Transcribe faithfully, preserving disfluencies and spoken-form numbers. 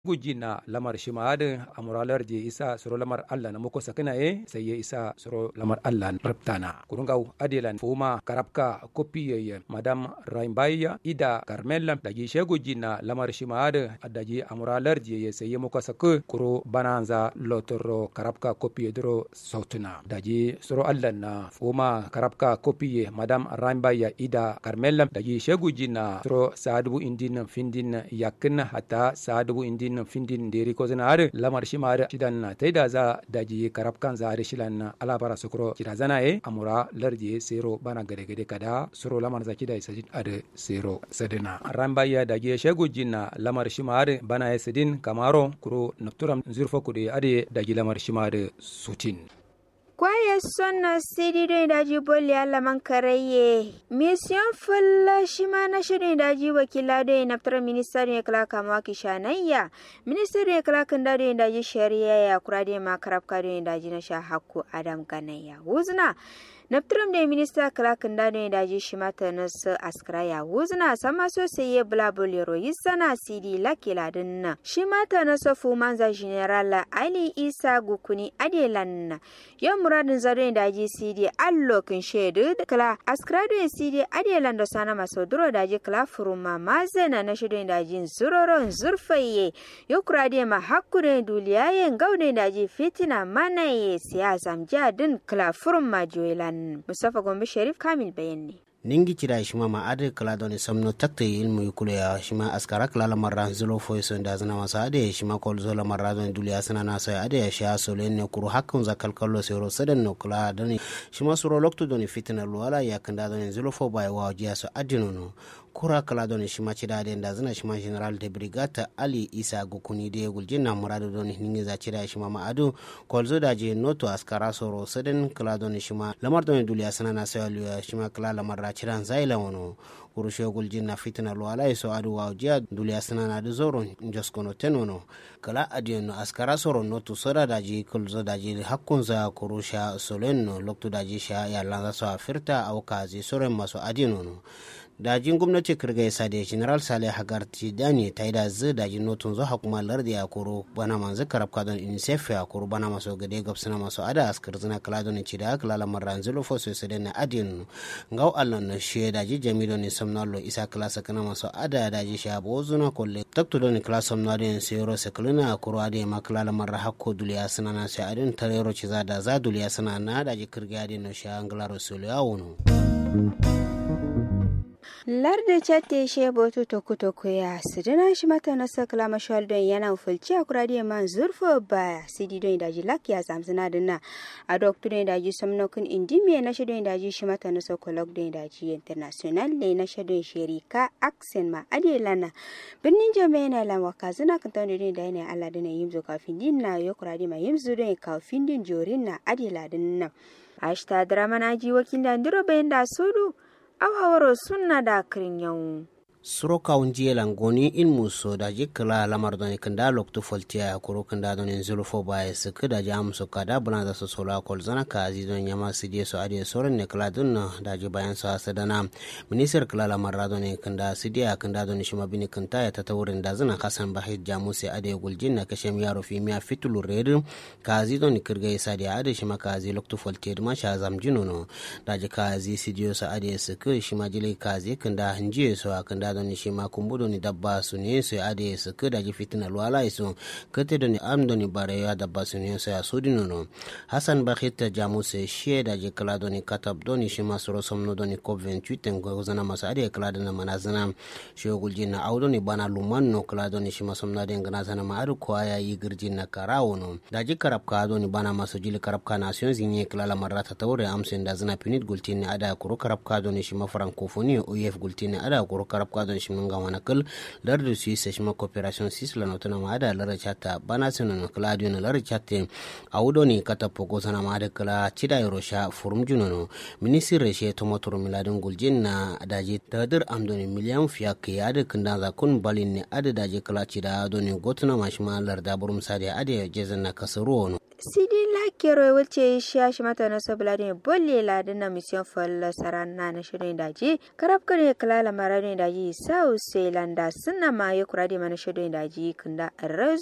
gujina lamar shimad amuralar je isa suro lamar Allah na muko sakina e sai ya isa suro lamar Allah raptana kurungau adelan fuma karabka kopiye madam Raimbaya ida Carmel daji shegujina lamar shimad adaji amuralar je sai ya muko sak kuro bananza lotoro karabka kopiye dro sautuna daji suro Allah na fuma karabka kopiye madam Raimbaya ida Carmel daji shegujina suro saadu indin findin yakin hata saadu indin findin deri ko zana are lamar shimar shidan na taida za daji karabkan za are shilan alabara sukro kida zana e amura larje sero bana gade gade kada suro lamar za kida isajid ade sero sadina rambaya daji shegu jinna lamar shimar bana esidin kamaro kuro nafturam zurfo kude ade daji lamar shimar sutin kwaye sonna sidi do daji bolli alla man karaye mission fulla shima na shirin daji wakila do naftar minister ya kala kama kishanayya minister ya kala kan da do daji shari'a ya kurade ma karab ka do daji na sha hakku adam ganayya wuzna naftaram da minista kala kan da do daji shimata nas askraya wuzna sama so sai bla bolero yisana sidi lakila dinna shimata na sofu manza general ali isa gukuni adelan yom muradin zaro da ji sidi allo kin shedu kala askrado sidi adelan do sana maso duro da ji kala furuma mazena na shedu da ji zuroron zurfaye yokrade ma hakure duliyaye gaude da ji fitina manaye siyasa mjadin kala furuma joilan Mustafa Gombe Sharif Kamil bayani ningi cira shima ma ade kala doni samno takte ilmu yukule ya shima askara kala la marra zolo foiso nda zana masa ade shima kol zola marra don dulia sana na so ade ya sha solenne kuru hakun za kalkallo sero sadan no kala doni shima suro lokto doni fitna luwala ya kanda doni zolo fo bai wa jiya so adino no kura kala doni shima cida de nda zana shima general de brigade ali isa gukuni de guljina murado doni ningi za cida shima ma adu kol zo da je noto askara soro sadan kala doni shima lamar doni dulia sana na so ya shima kala la marra ciran zaila wono kurushe guljina fitna lo alai so adu wawjiya duliya sanana du zoro njoskono tenono kala adiyon askara soro notu soda daji kulzo daji hakkun za kurusha solenno loktu daji sha ya lanza so afirta au kazi sore maso adinono dajin gwamnati kirga sade general Saleh Hagarti dani taida zu dajin notun zo hakuma lardi ya koro bana manzu karab kadon unicef ya koro bana maso gade gabsana maso ada askar zina kala don ci da kala lamar zulo fo so sede na adin ngaw allon no she daji jamido ni somnalo isa klasa kana maso ada daji sha bozuna kolle takto don klasa somnalo en sero seklina koro ade makala lamar hakko duliya sanana sha adin tarero ci zada za duliya sanana daji kirga adin no sha anglaro solo ya wono Larde chatte shebo to toku toku ya sidina shi mata na sakla mashal don yana fulci akuradi man zurfo ba sidi don daji lakiya zamzina dinna a doctor don daji samnokun indimiye na shi don daji shi mata na sokolog don daji international ne na shi don sherika accent ma adelana binnin jami'a na lamwa kazina kan tawo don da yana Allah dana yimzo kafin dinna yokuradi ma yimzo don kafin din jorin na adela dinna ashta drama na ji wakil da ndiro bayan da sudu au hawaro sunna da kirin yau suro kaunji langoni in muso da jikla lamar don kanda lokto foltia kuro kanda don zulu fo bae sik da jam so kada bana da so sola kol zana ka azidon yama sidie so ade soren ne kala dun da ji bayan sa sadana minister kala lamar radon kanda sidia kanda don shima bini kanta ya tatawurin da zana kasan bahid jamuse ade guljin na kashem yaro fi miya fitulu red ka azidon kirga isa da ade shima ka azi lokto foltia ma sha zamjino no da ji ka azi sidio so ade sik shima jile ka azi kanda hanjiye so kanda don shi ma kumbudo ni dabba su ne su ade su kada ji fitina luwala isu kate do ni amdo ni bare ya dabba su ne su ya sudino no Hassan Bakhita jamuse she da ji kala do ni katab do ni shi ma soro somno do ni cop vingt-huit ngo zana masa ade kala do na manazana shi ogulji na audo ni bana lumanno kala do ni shi ma somna de ngana zana ma adu ko aya yi girji na karawo no da ji karab ka do ni bana maso jili karab ka nation zinye kala la marata tawre amsen da zana pinit gultini ada kuro karab ka do ni shi ma francophonie O F gultini ada kuro karab ka don shi mun ga wani kal lardu su yi shi ma cooperation sisla no tuna ma da lar chata bana sunu no kala dio no lar chatte awdo ni kata pogo sana ma da kala chida yorosha forum juno no ministry reshe to motor miladin guljin na daji tadir amdoni miliyan fiya kiya da kinda za kun balin ne ada daji kala chida doni gotuna ma shi ma lar da burum sadi ade jezan na kasaro no sidi la kero wace sha shi mata na sabla ne bolle la dina mission falla sarana na shirin daji karab kare kala la marane daji sau sai landa sunna ma ya kurade mana shirin daji kunda